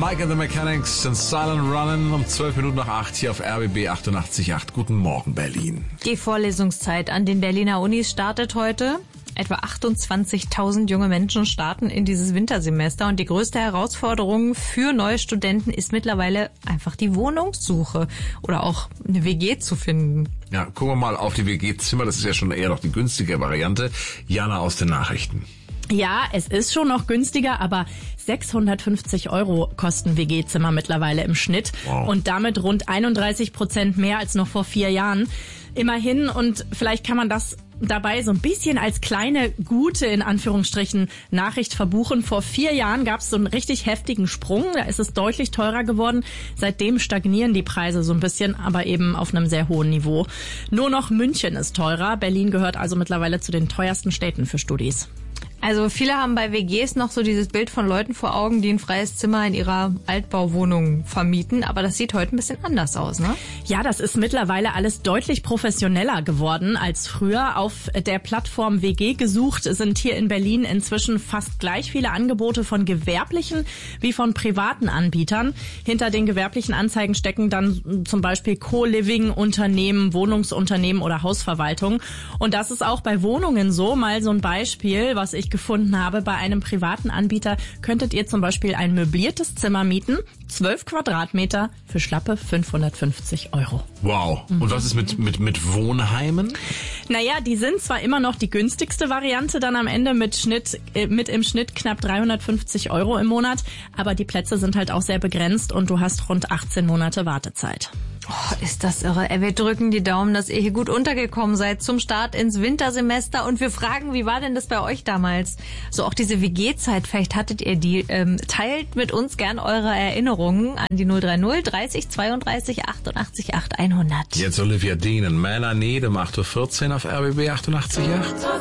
Mike and the Mechanics and Silent Running um 12 Minuten nach 8 hier auf RBB 88.8. Guten Morgen, Berlin. Die Vorlesungszeit an den Berliner Unis startet heute. Etwa 28.000 junge Menschen starten in dieses Wintersemester und die größte Herausforderung für neue Studenten ist mittlerweile einfach die Wohnungssuche oder auch eine WG zu finden. Ja, gucken wir mal auf die WG-Zimmer. Das ist ja schon eher noch die günstige Variante. Jana aus den Nachrichten. Ja, es ist schon noch günstiger, aber 650 € kosten WG-Zimmer mittlerweile im Schnitt. Wow. Und damit rund 31% mehr als noch vor 4 Jahren. Immerhin, und vielleicht kann man das dabei so ein bisschen als kleine, gute, in Anführungsstrichen, Nachricht verbuchen. Vor 4 Jahren gab es so einen richtig heftigen Sprung. Da ist es deutlich teurer geworden. Seitdem stagnieren die Preise so ein bisschen, aber eben auf einem sehr hohen Niveau. Nur noch München ist teurer. Berlin gehört also mittlerweile zu den teuersten Städten für Studis. Also viele haben bei WGs noch so dieses Bild von Leuten vor Augen, die ein freies Zimmer in ihrer Altbauwohnung vermieten. Aber das sieht heute ein bisschen anders aus, ne? Ja, das ist mittlerweile alles deutlich professioneller geworden als früher. Auf der Plattform WG gesucht sind hier in Berlin inzwischen fast gleich viele Angebote von gewerblichen wie von privaten Anbietern. Hinter den gewerblichen Anzeigen stecken dann zum Beispiel Co-Living-Unternehmen, Wohnungsunternehmen oder Hausverwaltungen. Und das ist auch bei Wohnungen so. Mal so ein Beispiel, was ich gefunden habe. Bei einem privaten Anbieter könntet ihr zum Beispiel ein möbliertes Zimmer mieten, 12 Quadratmeter für schlappe 550 €. Wow. Und was ist mit Wohnheimen? Naja, die sind zwar immer noch die günstigste Variante, dann am Ende mit im Schnitt knapp 350 € im Monat, aber die Plätze sind halt auch sehr begrenzt und du hast rund 18 Monate Wartezeit. Oh, ist das irre. Wir drücken die Daumen, dass ihr hier gut untergekommen seid zum Start ins Wintersemester. Und wir fragen, wie war denn das bei euch damals? So auch diese WG-Zeit, vielleicht hattet ihr die. Teilt mit uns gern eure Erinnerungen an die 030 30 32 88 8 100. Jetzt Olivia Dean und Melanie um 8.14 Uhr auf RBB 88.8.